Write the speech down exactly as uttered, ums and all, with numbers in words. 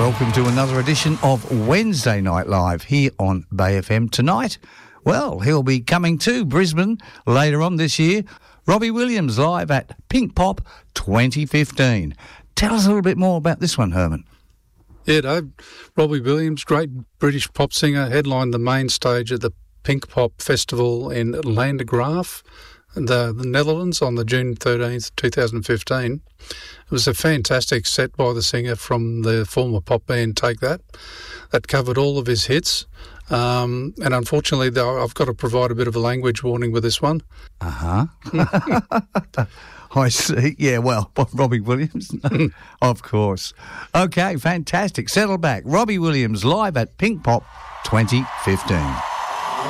welcome to another edition of Wednesday Night Live here on Bay F M. Tonight, well, he'll be coming to Brisbane later on this year. Robbie Williams live at Pink Pop twenty fifteen. Tell us a little bit more about this one, Herman. Yeah, Dave. Robbie Williams, great British pop singer, headlined the main stage at the Pink Pop Festival in Landgraaf, the, the Netherlands, on the June thirteenth, twenty fifteen. It was a fantastic set by the singer from the former pop band Take That, that covered all of his hits. Um, and unfortunately, though, I've got to provide a bit of a language warning with this one. Uh-huh. I see. Yeah, well, Robbie Williams. Of course. Okay, fantastic. Settle back. Robbie Williams live at Pink Pop twenty fifteen.